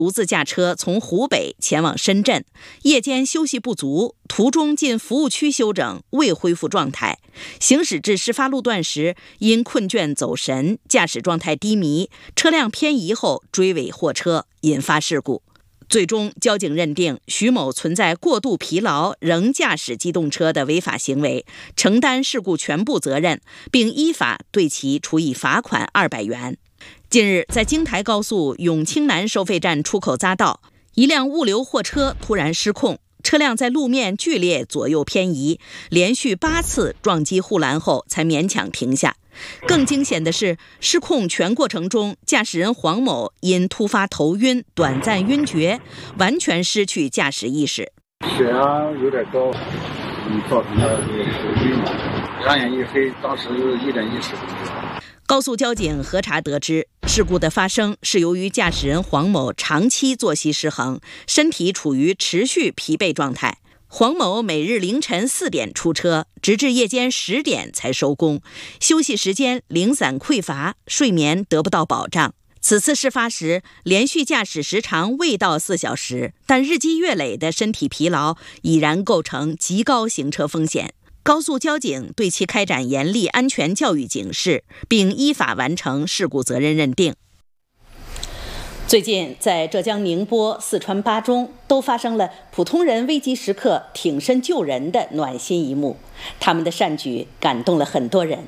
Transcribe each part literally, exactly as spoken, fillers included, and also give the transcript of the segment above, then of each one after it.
独自驾车从湖北前往深圳，夜间休息不足，途中进服务区休整，未恢复状态。行驶至事发路段时，因困倦走神，驾驶状态低迷，车辆偏移后追尾货车，引发事故。最终，交警认定徐某存在过度疲劳仍驾驶机动车的违法行为，承担事故全部责任，并依法对其处以罚款二百元。近日，在京台高速永清南收费站出口匝道，一辆物流货车突然失控，车辆在路面剧烈左右偏移，连续八次撞击护栏后才勉强停下。更惊险的是，失控全过程中，驾驶人黄某因突发头晕、短暂晕厥，完全失去驾驶意识。 血压有点高，嗯，造成了这个头晕，两眼一黑，当时一点意识都没有。 高速交警核查得知，事故的发生是由于驾驶人黄某长期作息失衡，身体处于持续疲惫状态。黄某每日凌晨四点出车，直至夜间十点才收工，休息时间零散匮乏，睡眠得不到保障。此次事发时，连续驾驶时长未到四小时，但日积月累的身体疲劳已然构成极高行车风险。高速交警对其开展严厉安全教育警示，并依法完成事故责任认定。最近，在浙江宁波、四川巴中都发生了普通人危急时刻挺身救人的暖心一幕，他们的善举感动了很多人。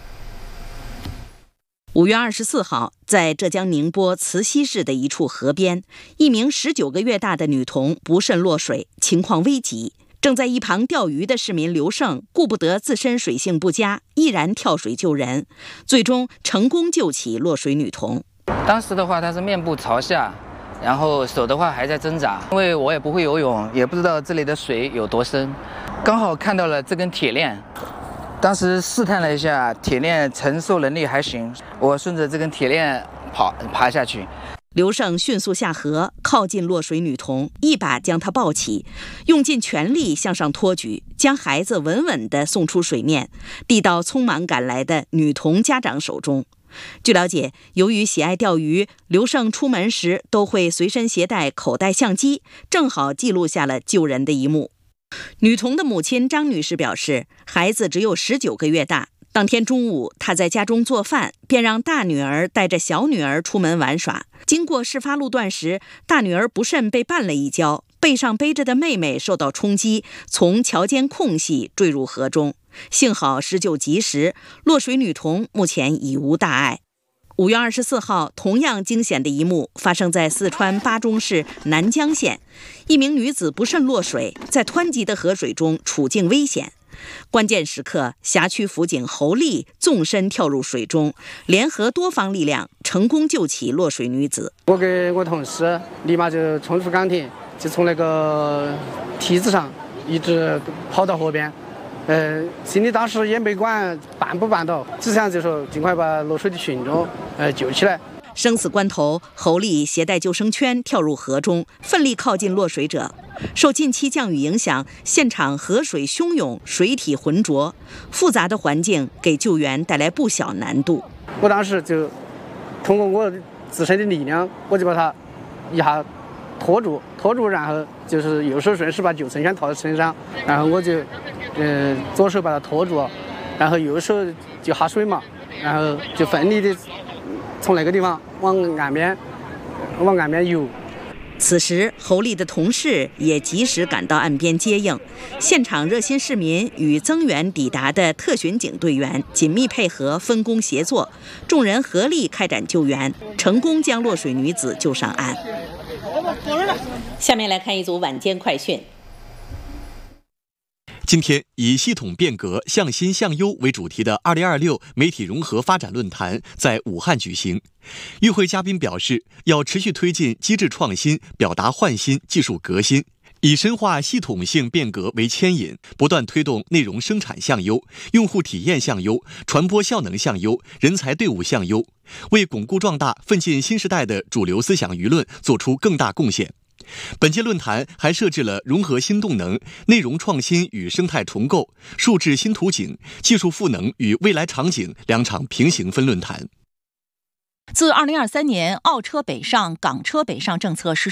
五月二十四号，在浙江宁波慈溪市的一处河边，一名十九个月大的女童不慎落水，情况危急。正在一旁钓鱼的市民刘胜顾不得自身水性不佳，毅然跳水救人，最终成功救起落水女童。 当时的话，她是面部朝下，然后手的话还在挣扎。因为我也不会游泳，也不知道这里的水有多深，刚好看到了这根铁链，当时试探了一下，铁链承受能力还行，我顺着这根铁链跑爬下去。 刘胜迅速下河，靠近落水女童，一把将她抱起，用尽全力向上托举，将孩子稳稳地送出水面，递到匆忙赶来的女童家长手中。据了解，由于喜爱钓鱼，刘胜出门时都会随身携带口袋相机，正好记录下了救人的一幕。女童的母亲张女士表示，孩子只有十九个月大，当天中午她在家中做饭，便让大女儿带着小女儿出门玩耍。经过事发路段时，大女儿不慎被绊了一跤，背上背着的妹妹受到冲击，从桥间空隙坠入河中，幸好施救及时，落水女童目前已无大碍。五月二十四号，同样惊险的一幕发生在四川巴中市南江县，一名女子不慎落水，在湍急的河水中处境危险。关键时刻，辖区辅警侯丽纵身跳入水中，联合多方力量，成功救起落水女子。 我跟我同事立马就冲出岗亭，就从那个梯子上一直跑到河边。呃，心里当时也没管办不办到，只想就说尽快把落水的群众呃救起来。 生死关头，侯丽携带救生圈跳入河中，奋力靠近落水者。受近期降雨影响，现场河水汹涌，水体浑浊，复杂的环境给救援带来不小难度。 我当时就通过我自身的力量，我就把他一下拖住，拖住，然后就是右手顺势把救生圈套在身上，然后我就呃左手把他拖住，然后右手就下水嘛，然后就奋力的从那个地方往岸边往岸边游。 此时，侯丽的同事也及时赶到岸边接应，现场热心市民与增援抵达的特巡警队员紧密配合，分工协作，众人合力开展救援，成功将落水女子救上岸。下面来看一组晚间快讯。 今天以系统变革、向新向优为主题的二零二六媒体融合发展论坛在武汉举行。与会嘉宾表示，要持续推进机制创新、表达焕新、技术革新，以深化系统性变革为牵引，不断推动内容生产向优、用户体验向优、传播效能向优、人才队伍向优，为巩固壮大奋进新时代的主流思想舆论做出更大贡献。本届论坛还设置了融合新动能、内容创新与生态重构、数字新图景、技术赋能与未来场景两场平行分论坛。 自二零二三年澳车北上、港车北上政策实施